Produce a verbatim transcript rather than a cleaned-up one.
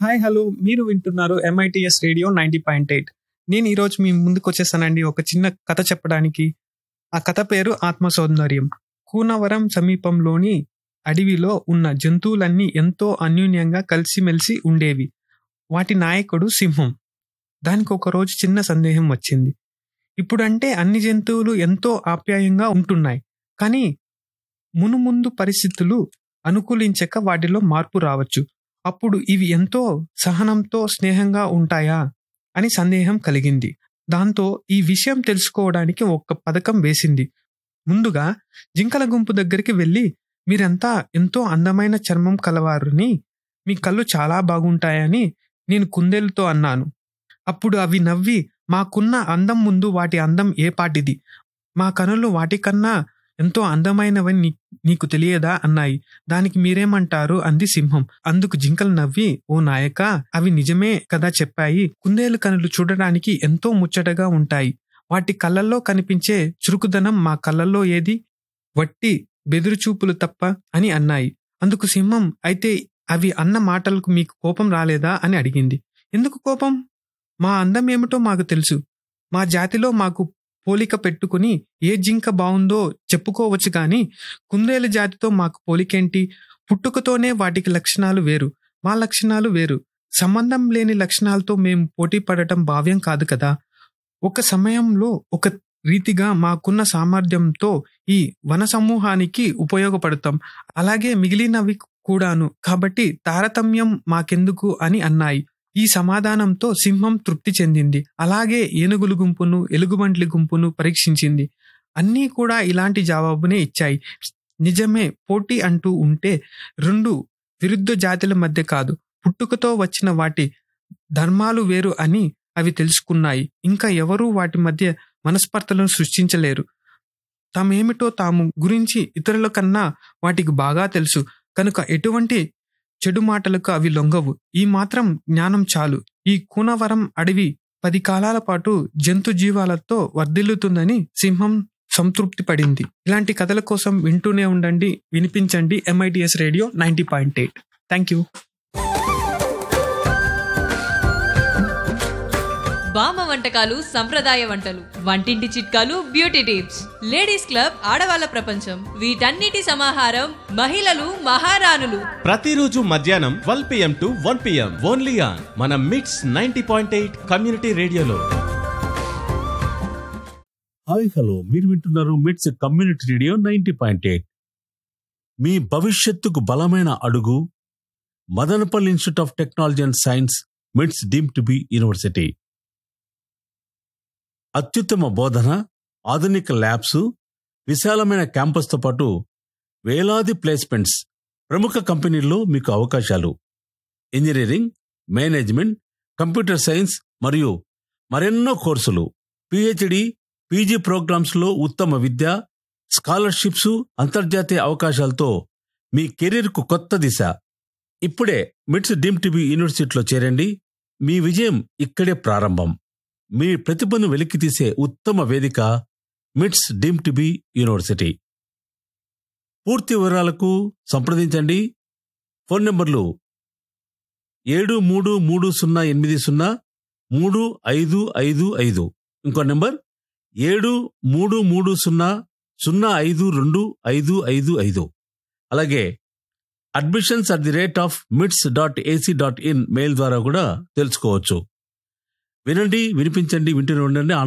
Hi hello మీరు వింటున్నారు MITS radio ninety point eight. నేను ఈరోజు మీ ముందుకు వచ్చేసానండి ఒక చిన్న కథ చెప్పడానికి. ఆ కథ పేరు ఆత్మ సౌందర్యం. కూనవరం సమీపంలోని అడవిలో ఉన్న జంతువులన్నీ ఎంతో అన్యోన్యంగా కలిసిమెలిసి ఉండేవి. వాటి నాయకుడు సింహం. దానికి ఒకరోజు చిన్న సందేహం వచ్చింది. ఇప్పుడంటే అన్ని జంతువులు ఎంతో ఆప్యాయంగా ఉంటున్నాయి, కానీ మునుముందు పరిస్థితులు అనుకూలించక వాటిలో మార్పు రావచ్చు. అప్పుడు ఇవి ఎంతో సహనంతో స్నేహంగా ఉంటాయా అని సందేహం కలిగింది. దాంతో ఈ విషయం తెలుసుకోవడానికి ఒక పథకం వేసింది. ముందుగా జింకల గుంపు దగ్గరికి వెళ్ళి, మీరంతా ఎంతో అందమైన చర్మం కలవారని, మీ కళ్ళు చాలా బాగుంటాయని నేను కుందేలుతో అన్నాను. అప్పుడు అవి నవ్వి, మాకున్న అందం ముందు వాటి అందం ఏ పాటిది, మా కనులు వాటికన్నా ఎంతో అందమైనవని నీ నీకు తెలియదా అన్నాయి. దానికి మీరేమంటారు అంది సింహం. అందుకు జింకలు నవ్వి, ఓ నాయక, అవి నిజమే కదా చెప్పాయి. కుందేలు కనులు చూడడానికి ఎంతో ముచ్చటగా ఉంటాయి. వాటి కళ్ళల్లో కనిపించే చురుకుదనం మా కళ్ళల్లో ఏది, వట్టి బెదురుచూపులు తప్ప అని అన్నాయి. అందుకు సింహం, అయితే అవి అన్న మాటలకు మీకు కోపం రాలేదా అని అడిగింది. ఎందుకు కోపం? మా అందం ఏమిటో మాకు తెలుసు. మా జాతిలో మాకు పోలిక పెట్టుకుని ఏ జింక బావుందో చెప్పుకోవచ్చు, కానీ కుందేలు జాతితో మాకు పోలికేంటి? పుట్టుకతోనే వాటికి లక్షణాలు వేరు, మా లక్షణాలు వేరు. సంబంధం లేని లక్షణాలతో మేము పోటీ పడటం భావ్యం కాదు కదా. ఒక సమయంలో ఒక రీతిగా మాకున్న సామర్థ్యంతో ఈ వన సమూహానికి ఉపయోగపడతాం, అలాగే మిగిలినవి కూడాను. కాబట్టి తారతమ్యం మాకెందుకు అని అన్నాయి. ఈ సమాధానంతో సింహం తృప్తి చెందింది. అలాగే ఏనుగుల గుంపును, ఎలుగుబంట్ల గుంపును పరీక్షించింది. అన్నీ కూడా ఇలాంటి జవాబునే ఇచ్చాయి. నిజమే, పోటీ అంటూ ఉంటే రెండు విరుద్ధ జాతుల మధ్య కాదు, పుట్టుకతో వచ్చిన వాటి ధర్మాలు వేరు అని అవి తెలుసుకున్నాయి. ఇంకా ఎవరూ వాటి మధ్య మనస్పర్ధలను సృష్టించలేరు. తామేమిటో తాము గురించి ఇతరుల కన్నా వాటికి బాగా తెలుసు కనుక ఎటువంటి చెడు మాటలకు అవి లొంగవు. ఈ మాత్రం జ్ఞానం చాలు. ఈ కూనవరం అడవి పది కాలాల పాటు జంతు జీవాలతో వర్ధిల్లుతుందని సింహం సంతృప్తి పడింది. ఇలాంటి కథల కోసం వింటూనే ఉండండి, వినిపించండి MITS radio ninety point eight. Thank you. బామ్మ వంటకాలు, సంప్రదాయ వంటలు, వంటింటి చిట్కాలు, బ్యూటీ టిప్స్, లేడీస్ క్లబ్, ఆడవాళ్ళ ప్రపంచం, వీటన్నిటి సమాహారం మహిళలు మహారాణులు. ప్రతిరోజు మధ్యాహ్నం twelve PM to one PM only on మన మిట్స్ నైంటీ పాయింట్ ఎయిట్ కమ్యూనిటీ రేడియోలో. హాయ్ హలో మీరు వింటున్నారు మిట్స్ community radio ninety point eight. మీ భవిష్యత్తుకు బలమైన అడుగు Madanapalle institute of technology and science, మిట్స్ డీమ్డ్ టు బి యూనివర్సిటీ. అత్యుత్తమ బోధన, ఆధునిక ల్యాబ్స్, విశాలమైన క్యాంపస్తో పాటు వేలాది ప్లేస్మెంట్స్, ప్రముఖ కంపెనీల్లో మీకు అవకాశాలు. ఇంజనీరింగ్, మేనేజ్మెంట్, కంప్యూటర్ సైన్స్ మరియు మరెన్నో కోర్సులు, పిహెచ్డి, పీజీ ప్రోగ్రామ్స్లో ఉత్తమ విద్య, స్కాలర్షిప్స్, అంతర్జాతీయ అవకాశాలతో మీ కెరీర్కు కొత్త దిశ. ఇప్పుడే మిట్స్ డీమ్డ్ టు బి యూనివర్సిటీలో చేరండి. మీ విజయం ఇక్కడే ప్రారంభం. మీ ప్రతిభను వెలికితీసే ఉత్తమ వేదిక మిట్స్ డీమ్డ్ టు బి యూనివర్సిటీ. పూర్తి వివరాలకు సంప్రదించండి. ఫోన్ నంబర్లు ఏడు మూడు మూడు సున్నా ఎనిమిది సున్నా మూడు ఐదు ఐదు ఐదు, ఇంకో నెంబర్ ఏడు మూడు మూడు సున్నా సున్నా ఐదు రెండు ఐదు ఐదు ఐదు. అలాగే admissions at the rate of మిట్స్ dot AC dot in mail ద్వారా కూడా తెలుసుకోవచ్చు. వినండి, వినిపించండి, వింటూనే ఉండండి.